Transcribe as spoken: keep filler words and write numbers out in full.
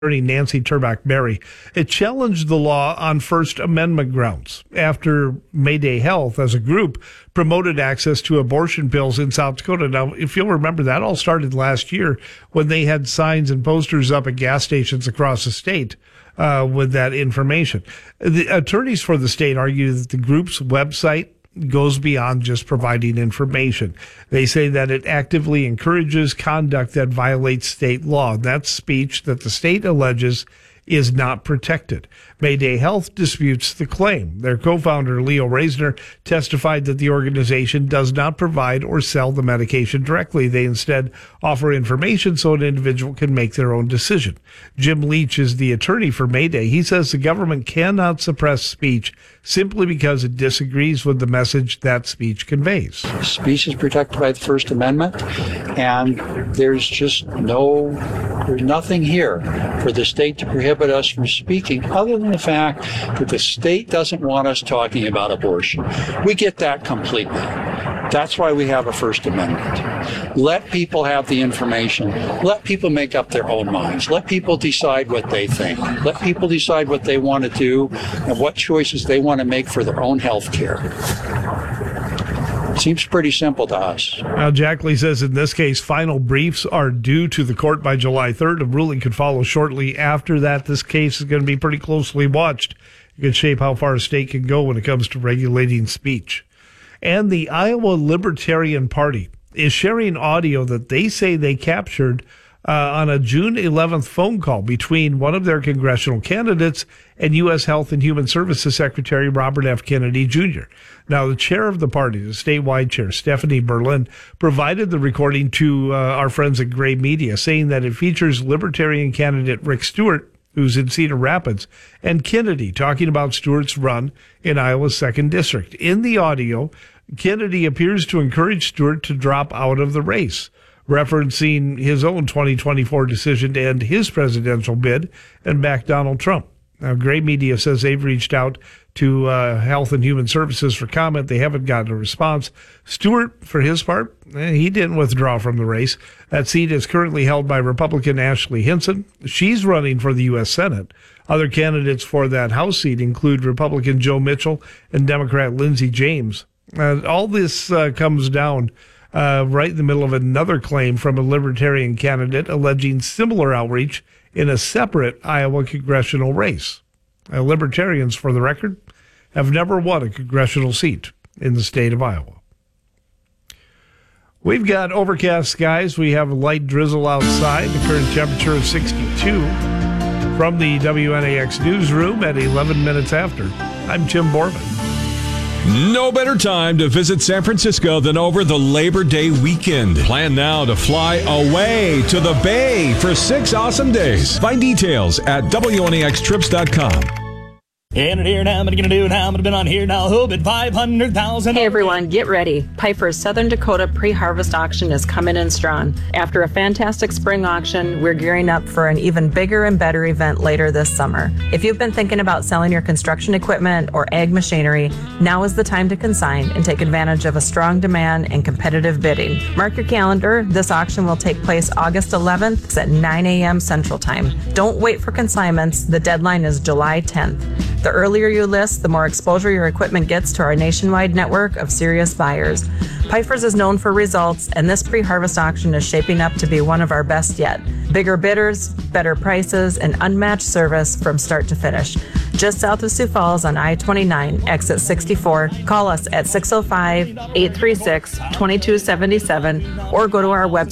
Attorney Nancy Turbach-Berry. It challenged the law on First Amendment grounds after Mayday Health, as a group, promoted access to abortion pills in South Dakota. Now, if you'll remember, that all started last year when they had signs and posters up at gas stations across the state uh, with that information. The attorneys for the state argue that the group's website goes beyond just providing information. They say that it actively encourages conduct that violates state law. That's speech that the state alleges is not protected. Mayday Health disputes the claim. Their co-founder, Leo Reisner, testified that the organization does not provide or sell the medication directly. They instead offer information so an individual can make their own decision. Jim Leach is the attorney for Mayday. He says the government cannot suppress speech simply because it disagrees with the message that speech conveys. Speech is protected by the First Amendment, and there's just no, there's nothing here for the state to prohibit us from speaking other than the fact that the state doesn't want us talking about abortion. We get that completely. That's why we have a First Amendment. Let people have the information. Let people make up their own minds. Let people decide what they think. Let people decide what they want to do and what choices they want to make for their own health care. Seems pretty simple to us. Now, Jack Lee says in this case, final briefs are due to the court by July third. A ruling could follow shortly after that. This case is going to be pretty closely watched. It could shape how far a state can go when it comes to regulating speech. And the Iowa Libertarian Party is sharing audio that they say they captured uh, on a June eleventh phone call between one of their congressional candidates and U S Health and Human Services Secretary Robert F. Kennedy Junior Now, the chair of the party, the statewide chair, Stephanie Berlin, provided the recording to uh, our friends at Gray Media, saying that it features Libertarian candidate Rick Stewart, who's in Cedar Rapids, and Kennedy talking about Stewart's run in Iowa's second district. In the audio, Kennedy appears to encourage Stewart to drop out of the race, referencing his own twenty twenty-four decision to end his presidential bid and back Donald Trump. Now, Gray Media says they've reached out to uh, Health and Human Services for comment. They haven't gotten a response. Stewart, for his part, eh, he didn't withdraw from the race. That seat is currently held by Republican Ashley Hinson. She's running for the U S Senate. Other candidates for that House seat include Republican Joe Mitchell and Democrat Lindsey James. Uh, all this uh, comes down uh, right in the middle of another claim from a Libertarian candidate alleging similar outreach in a separate Iowa congressional race. Uh, Libertarians, for the record, have never won a congressional seat in the state of Iowa. We've got overcast skies. We have a light drizzle outside. The current temperature is sixty-two. From the W N A X newsroom at eleven minutes after, I'm Tim Borman. No better time to visit San Francisco than over the Labor Day weekend. Plan now to fly away to the Bay for six awesome days. Find details at W N A X trips dot com. And here now, I'm going to do now. I'm going to be on here now. Who bid five hundred thousand? Hey everyone, get ready. Piper's Southern Dakota pre-harvest auction is coming in strong. After a fantastic spring auction, we're gearing up for an even bigger and better event later this summer. If you've been thinking about selling your construction equipment or ag machinery, now is the time to consign and take advantage of a strong demand and competitive bidding. Mark your calendar. This auction will take place August eleventh at nine a.m. Central Time. Don't wait for consignments. The deadline is July tenth. The earlier you list, the more exposure your equipment gets to our nationwide network of serious buyers. Piper's is known for results, and this pre-harvest auction is shaping up to be one of our best yet. Bigger bidders, better prices, and unmatched service from start to finish. Just south of Sioux Falls on I twenty-nine, exit sixty-four. Call us at six oh five, eight three six, two two seven seven or go to our website